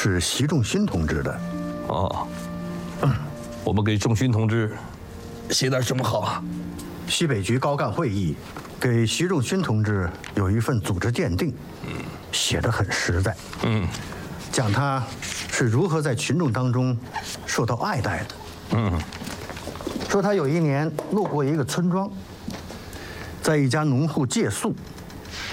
是习仲勋同志的。 哦，我们给仲勋同志写点什么好啊？ 西北局高干会议给习仲勋同志有一份组织鉴定，写得很实在。讲他是如何在群众当中受到爱戴的。说他有一年路过一个村庄，在一家农户借宿，